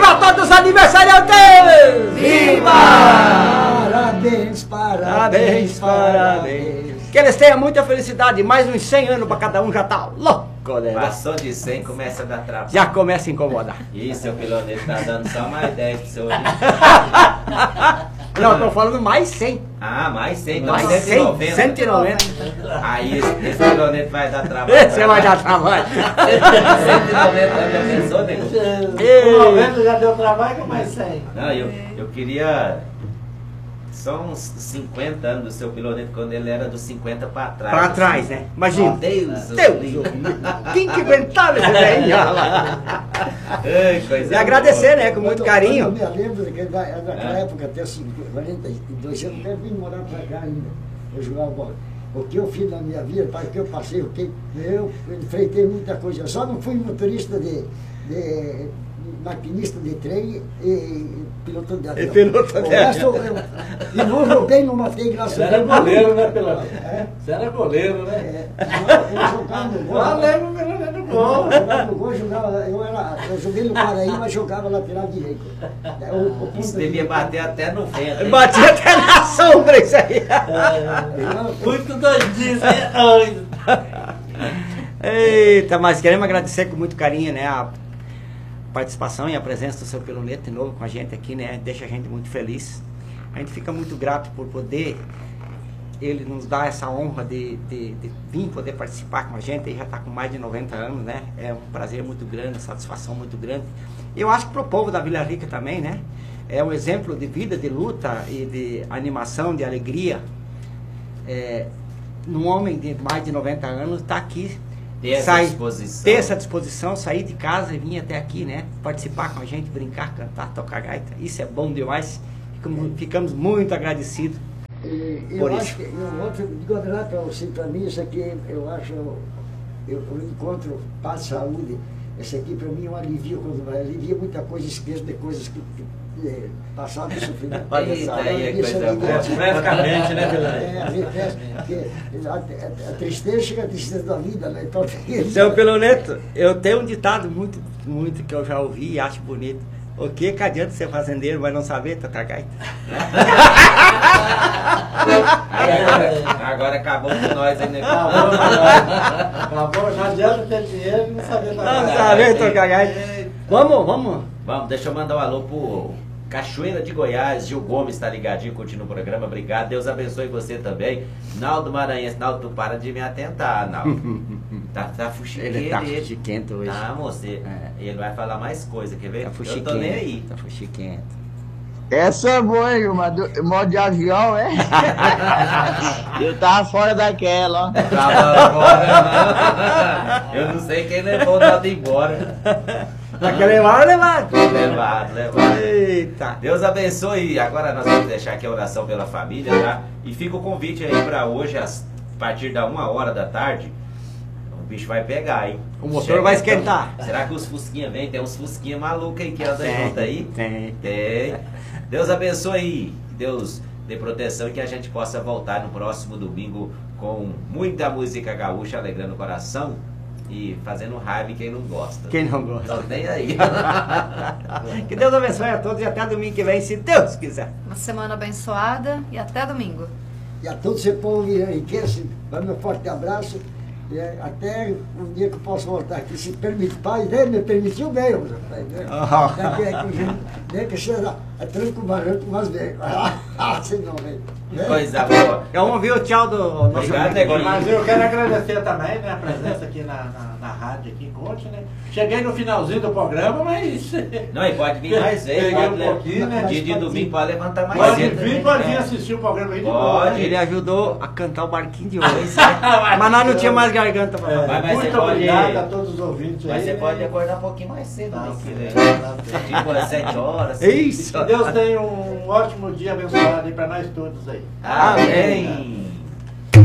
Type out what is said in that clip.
para todos os aniversariantes! Viva! Parabéns, parabéns, parabéns. Que eles tenham muita felicidade, mais uns 100 anos para cada um, já tá louco, né? Passou de 100, começa a dar trabalho. Já começa a incomodar. Ih, seu pilonete tá dando só mais 10 pro seu ouvinte. Não, eu tô falando mais 100. Ah, mais 100, então Mais 190. 190. Aí esse pilonete vai dar trabalho. Você vai dar trabalho. 190 já pensou, nego? O 90 já deu trabalho com mais 100. Não, eu queria só uns 50 anos do seu pilonete, quando ele era dos 50 pra trás. Pra trás, né? Imagina. Oh, Deus, quem que aguentava esse velhinho? Ai, coisa E agradecer, boa. né? Com muito carinho. Eu me lembro daquela época, até 42 anos, eu vim morar pra cá ainda. Eu jogava bola. O que eu fiz na minha vida, o que eu passei, eu enfrentei muita coisa. Eu só não fui motorista de maquinista de trem e piloto de avião. E não joguei, não matei, graças a Deus. Você era goleiro, né, Pelotão? Você era goleiro, né? Eu jogava no gol. Eu lembro que ele era no gol. Eu jogava no gol, eu joguei no Paraíba, mas jogava lateral direito. Isso devia bater até no vento, hein? Bati até na sombra isso aí. Muito doidinho, você é doido. Eita, mas queremos agradecer com muito carinho, né? A participação e a presença do seu Piloneto de novo com a gente aqui, né? Deixa a gente muito feliz. A gente fica muito grato por poder ele nos dar essa honra de vir poder participar com a gente. Ele já está com mais de 90 anos, né? É um prazer muito grande, satisfação muito grande. Eu acho que para o povo da Vila Rica também, né? É um exemplo de vida, de luta e de animação, de alegria. Um homem de mais de 90 anos está aqui. Ter essa disposição, sair de casa e vir até aqui, né? Participar com a gente, brincar, cantar, tocar gaita. Isso é bom demais. Ficamos muito agradecidos. Eu acho que eu digo a verdade para mim, isso aqui eu acho, eu encontro paz, saúde. Esse aqui para mim é um alivio, alivia muita coisa, esqueço de coisas que passaram e sofrido. Isso aí é coisa boa. Frescamente, né, a tristeza chega a tristeza da vida, né? Então, seu Piloneto, eu tenho um ditado muito que eu já ouvi e acho bonito. O que adianta ser fazendeiro, mas não saber tocar gaita? Agora acabou com nós, hein, nego? Acabou, não adianta ter dinheiro e não saber tocar gaita. Não saber tocar gaita. Vamos. Vamos, deixa eu mandar um alô pro Cachoeira de Goiás. Gil Gomes tá ligadinho, curtindo o programa. Obrigado, Deus abençoe você também. Naldo Maranhense, Naldo, tu para de me atentar, Naldo. Tá fuxiquento. Ele tá fuxiquento hoje. Tá, você. Ele vai falar mais coisa, quer ver? Tá Eu tô nem aí. Tá fuxiquento. Essa é boa, hein, modo de avião, é? Eu tava fora daquela, ó. Tava fora, não. Eu não sei quem levou o Naldo embora. Quer levar ou levar? Levado. Eita. Deus abençoe. Agora nós vamos deixar aqui a oração pela família, tá? E fica o convite aí pra hoje, a partir da 1h da tarde. O bicho vai pegar, hein? O motor vai esquentar. Então, será que os fusquinha vêm? Tem uns fusquinha malucos aí que andam junto aí? Tem. Deus abençoe aí. Deus dê proteção e que a gente possa voltar no próximo domingo com muita música gaúcha, alegrando o coração e fazendo raiva em quem não gosta. Quem não gosta. Então tem aí. Que Deus abençoe a todos e até domingo que vem, se Deus quiser. Uma semana abençoada e até domingo. E a todo esse povo enriquece, vai meu forte abraço. Até um dia que eu posso voltar aqui, se permitir, pai, me permitiu bem, que seja tranco barranco, mas bem. Assim não, velho. Coisa boa. Vamos ouvir o tchau do nosso Obrigado, amigo. Neguinho. Mas eu quero agradecer também, né, a presença aqui na rádio, aqui em Conte, né? Cheguei no finalzinho do programa, mas... Não, e pode vir mais vezes. Peguei Pode um pouquinho, né? De domingo pode levantar mais Pode cedo. vir, pode vir assistir o programa aí de novo. Pode. Ele ajudou a cantar o barquinho de hoje. Mas nós não tínhamos mais garganta pra fazer. Mas você Muito pode- obrigado a todos os ouvintes aí. Mas você né? pode acordar um pouquinho mais cedo, Tá né? certo. Tipo às 7 horas. Isso. Que Deus tenha um ótimo dia abençoado aí pra nós todos aí. Amém.